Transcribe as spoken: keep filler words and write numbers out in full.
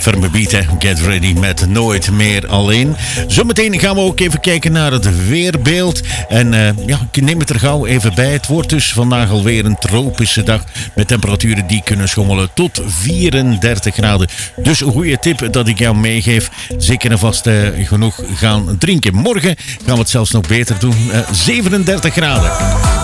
Firme beat, hè. Get ready met Nooit meer alleen. Zometeen gaan we ook even kijken naar het weerbeeld. En uh, ja, ik neem het er gauw even bij. Het wordt dus vandaag alweer een tropische dag met temperaturen die kunnen schommelen tot vierendertig graden. Dus een goede tip dat ik jou meegeef. Zeker en vast uh, genoeg gaan drinken. Morgen gaan we het zelfs nog beter doen. Uh, zevenendertig graden.